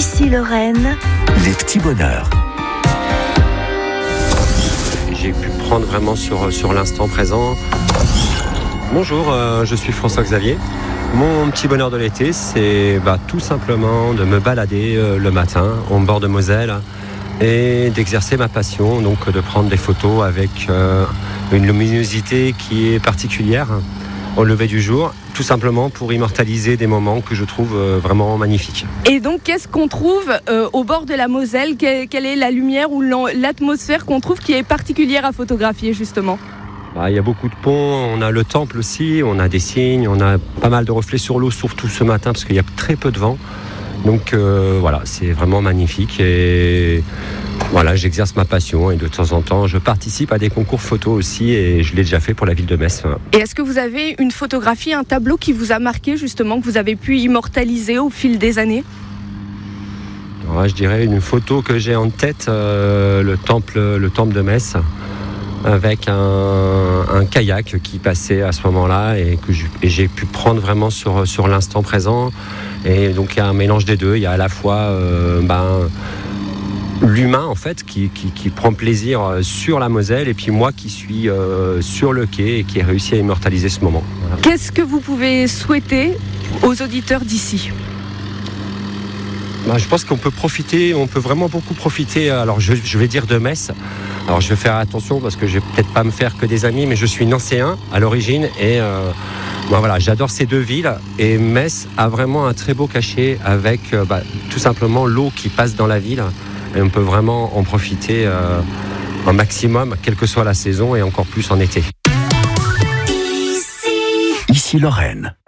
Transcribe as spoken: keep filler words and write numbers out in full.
Ici Lorraine, les petits bonheurs. J'ai pu prendre vraiment sur, sur l'instant présent. Bonjour, euh, je suis François Xavier. Mon petit bonheur de l'été, c'est bah, tout simplement de me balader euh, le matin au bord de Moselle et d'exercer ma passion, donc de prendre des photos avec euh, une luminosité qui est particulière au lever du jour, tout simplement pour immortaliser des moments que je trouve euh, vraiment magnifiques. Et donc, qu'est-ce qu'on trouve euh, au bord de la Moselle ? Quelle, quelle est la lumière ou l'atmosphère qu'on trouve qui est particulière à photographier, justement ? Bah, il y a beaucoup de ponts, on a le temple aussi, on a des cygnes, on a pas mal de reflets sur l'eau, surtout ce matin, parce qu'il y a très peu de vent. Donc euh, voilà, c'est vraiment magnifique et voilà, j'exerce ma passion et de temps en temps, je participe à des concours photos aussi et je l'ai déjà fait pour la ville de Metz. Et est-ce que vous avez une photographie, un tableau qui vous a marqué justement, que vous avez pu immortaliser au fil des années ? Ouais, je dirais une photo que j'ai en tête, euh, le temple, le temple de Metz, avec un, un kayak qui passait à ce moment-là et que je, et j'ai pu prendre vraiment sur, sur l'instant présent. Et donc il y a un mélange des deux. Il y a à la fois euh, ben, l'humain en fait qui, qui, qui prend plaisir sur la Moselle et puis moi qui suis euh, sur le quai et qui ai réussi à immortaliser ce moment. Voilà. Qu'est-ce que vous pouvez souhaiter aux auditeurs d'ici ? Ben, je pense qu'on peut profiter, on peut vraiment beaucoup profiter. Alors je, je vais dire de Metz. Alors je vais faire attention parce que je vais peut-être pas me faire que des amis, mais je suis nancéen à l'origine et euh, ben voilà, j'adore ces deux villes. Et Metz a vraiment un très beau cachet avec euh, bah, tout simplement l'eau qui passe dans la ville. Et on peut vraiment en profiter euh, un maximum, quelle que soit la saison et encore plus en été. Ici Lorraine.